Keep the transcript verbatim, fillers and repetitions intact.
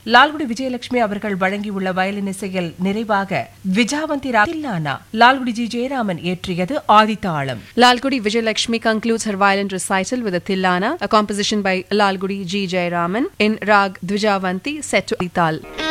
லால்குடி விஜயலட்சுமி அவர்கள் வழங்கியுள்ள வயலின் இசையில் நிறைவாக விஜாவந்தி தில்லானா Lalgudi G Jayaraman இயற்றியது ஆதித்தாளம். Lalgudi Vijayalakshmi concludes her violin recital with a Tillana, a composition by Lalgudi G. Jayaraman in Rag Dvijavanti set to Adital.